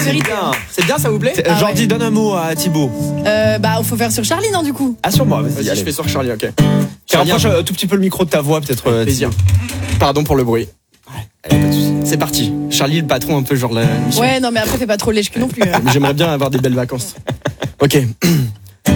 vérité. C'est bien, ça vous plaît? Jordi, donne un mot à Thibaut. Faut faire sur Charlie, non, du coup? Ah, sur moi, vas-y, Vas-y, allez. je fais sur Charlie, ok. Charlie, rapproche un tout petit peu le micro de ta voix, peut-être. Plaisir. Pardon pour le bruit. Allez, pas de soucis. C'est parti. Charlie, le patron, un peu genre la mission. Ouais, non, mais après, fais pas trop lèche-cul non plus. Mais j'aimerais bien avoir des belles vacances. Ok.